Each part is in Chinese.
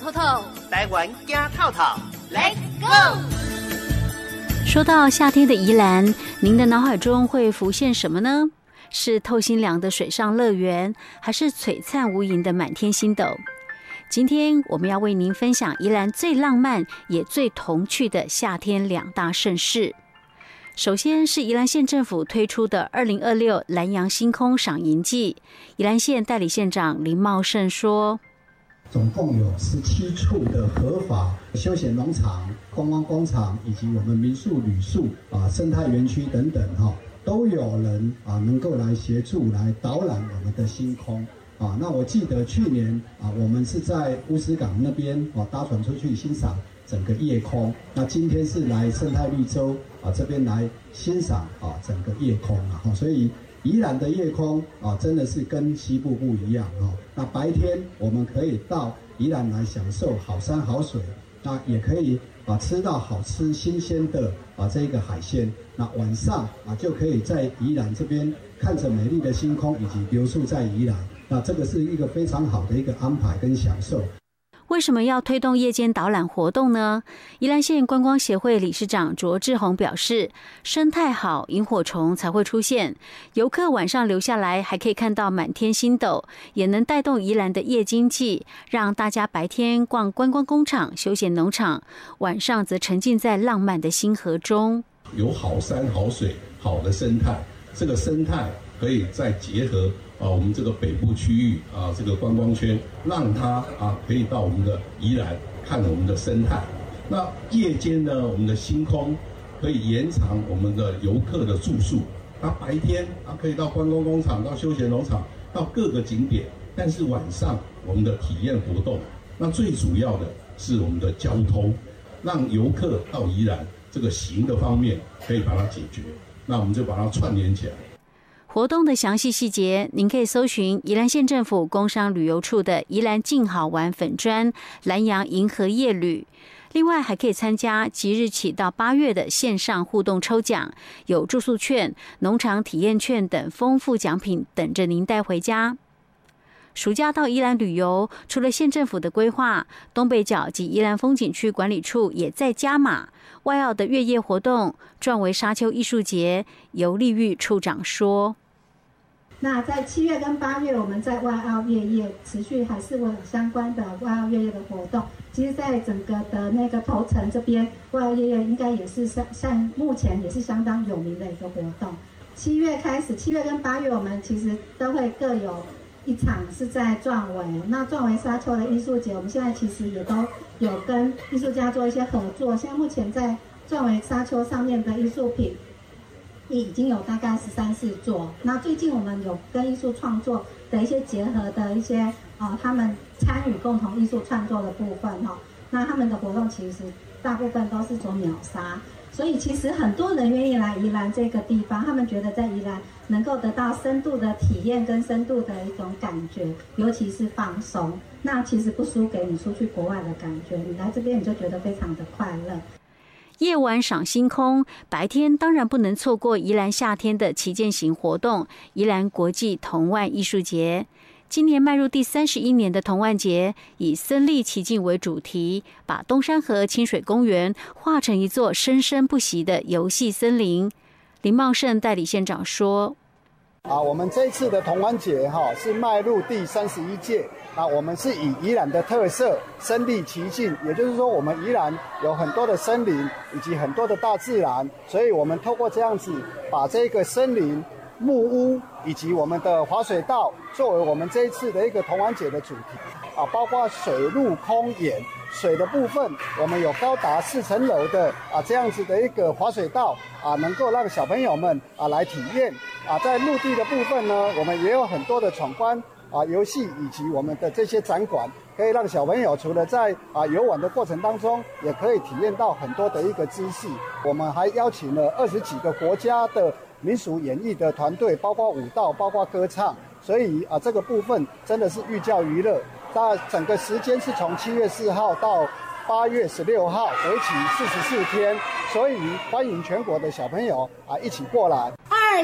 透透，台湾走透透 ，Let's go！ 说到夏天的宜兰，您的脑海中会浮现什么呢？是透心凉的水上乐园，还是璀璨无垠的满天星斗？今天我们要为您分享宜兰最浪漫也最童趣的夏天2大盛事。首先是宜兰县政府推出的2026蓝洋星空赏萤季，宜兰县代理县长林茂盛说， 总共有17处的合法休闲农场、观光工厂以及我们民宿、旅宿生态园区等等都有人能够来协助来导览我们的星空那我记得去年我们是在乌石港那边搭船出去欣赏整个夜空，那今天是来生态绿洲这边来欣赏整个夜空所以宜兰的夜空真的是跟西部不一样那白天我们可以到宜兰来享受好山好水，那也可以吃到好吃新鲜的这个海鲜，那晚上就可以在宜兰这边看着美丽的星空以及留宿在宜兰，那这个是一个非常好的一个安排跟享受。 为什么要推动夜间导览活动呢？宜兰县观光协会理事长卓志宏表示，生态好，萤火虫才会出现，游客晚上留下来还可以看到满天星斗，也能带动宜兰的夜经济，让大家白天逛观光工厂、休闲农场，晚上则沉浸在浪漫的星河中。 有好山好水好的生态，这个生态可以再结合我们这个北部区域这个观光圈，让它可以到我们的宜兰看我们的生态。那夜间呢，我们的星空可以延长我们的游客的住宿。那白天可以到观光工厂、到休闲农场、到各个景点，但是晚上我们的体验活动，那最主要的是我们的交通，让游客到宜兰这个行的方面可以把它解决。那我们就把它串联起来。 活动的详细细节，您可以搜寻宜兰县政府工商旅游处的宜兰静好玩粉专蓝洋银河夜旅。另外还可以参加即日起到8月的线上互动抽奖，有住宿券、农场体验券等丰富奖品等着您带回家。暑假到宜兰旅游，除了县政府的规划，东北角及宜兰风景区管理处也在加码外澳的月夜活动，壮为沙丘艺术节。游丽玉处长说， 那在7月跟8月，我们在外澳月夜持续还是会有相关的外澳月夜的活动。其实在整个的那个头城这边，外澳月夜应该也是像目前也是相当有名的一个活动。7月开始，7月跟8月我们其实都会各有一场是在壮围，那壮围沙丘的艺术节，我们现在其实也都有跟艺术家做一些合作。现在目前在壮围沙丘上面的艺术品已经有大概13、14座。那最近我们有跟艺术创作的一些结合的一些他们参与共同艺术创作的部分那他们的活动其实大部分都是做秒杀。所以其实很多人愿意来宜兰这个地方，他们觉得在宜兰能够得到深度的体验跟深度的一种感觉，尤其是放松。那其实不输给你出去国外的感觉，你来这边你就觉得非常的快乐。 夜晚赏星空，白天当然不能错过宜兰夏天的旗舰型活动——宜兰国际童玩艺术节。今年迈入第31年的童玩节，以森立其境为主题，把东山河清水公园画成一座生生不息的游戏森林。林茂盛代理县长说， 我们这一次的童玩节是迈入第31届。我们是以宜兰的特色身临其境，也就是说我们宜兰有很多的森林以及很多的大自然，所以我们透过这样子把这个森林、木屋以及我们的滑水道作为我们这一次的一个童玩节的主题包括水陆空沿。水的部分，我们有高达4层楼的这样子的一个滑水道能够让小朋友们来体验在陆地的部分呢，我们也有很多的闯关游戏以及我们的这些展馆，可以让小朋友除了在游玩的过程当中，也可以体验到很多的一个知识。我们还邀请了20几个国家的民俗演艺的团队，包括舞蹈，包括歌唱，所以这个部分真的是寓教于乐。那整个时间是从7月4号到8月16号，为期44天，所以欢迎全国的小朋友一起过来。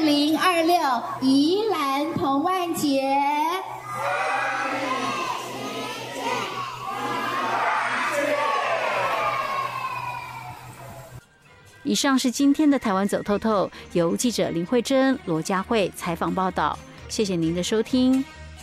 2026宜兰童玩节。 以上是今天的台湾走透透，由记者林慧珍、罗佳慧采访报道。谢谢您的收听。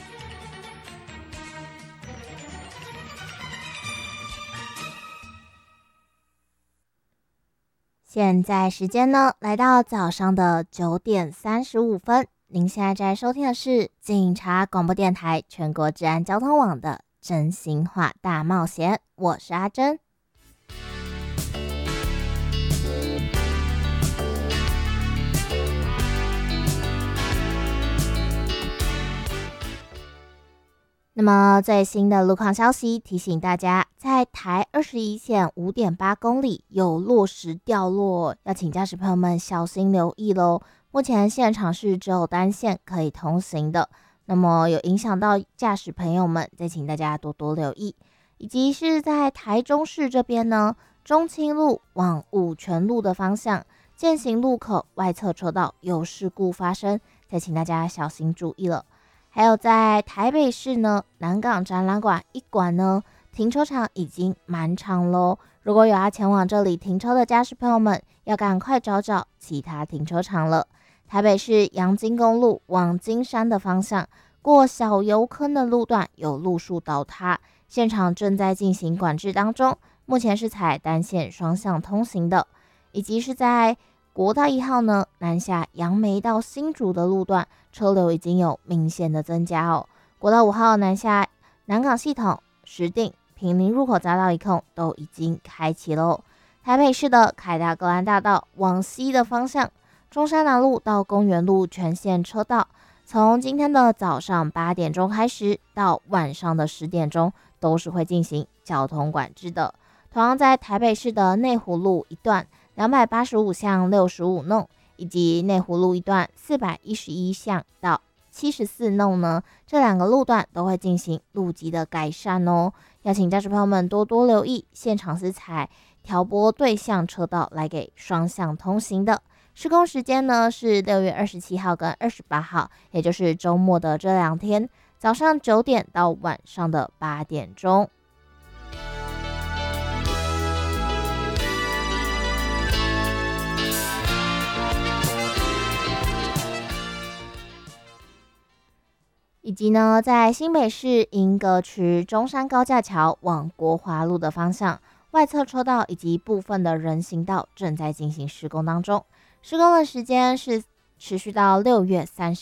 现在时间呢，来到早上的9点35分。您现在在收听的是警察广播电台全国治安交通网的真心话大冒险，我是阿珍。那么最新的路况消息提醒大家，在台21线5.8公里有落石掉落，要请驾驶朋友们小心留意咯。目前现场是只有单线可以通行的，那么有影响到驾驶朋友们，再请大家多多留意。以及是在台中市这边呢，中清路往五权路的方向，健行路口外侧车道有事故发生，再请大家小心注意了。还有在台北市呢，南港展览馆一馆呢，停车场已经满场咯。如果有要前往这里停车的驾驶朋友们，要赶快找找其他停车场了。台北市阳金公路往金山的方向，过小油坑的路段有路树倒塌，现场正在进行管制当中，目前是采单线双向通行的。以及是在国道1号呢，南下杨梅到新竹的路段，车流已经有明显的增加哦。国道5号南下南港系统、石碇、坪林入口匝道一控都已经开启喽。台北市的凯达格兰大道往西的方向，中山南路到公园路全线车道，从今天的早上8点钟开始到晚上的10点钟，都是会进行交通管制的。同样在台北市的内湖路一段285巷65弄，以及内湖路一段411巷到74弄呢，这两个路段都会进行路基的改善哦。要请驾驶朋友们多多留意，现场是采调拨对向车道来给双向通行的。施工时间呢是6月27号跟28号，也就是周末的这2天，早上9点到晚上的8点钟。以及呢，在新北市莺歌区中山高架桥往国华路的方向，外侧车道以及部分的人行道正在进行施工当中。施工的时间是持续到6月30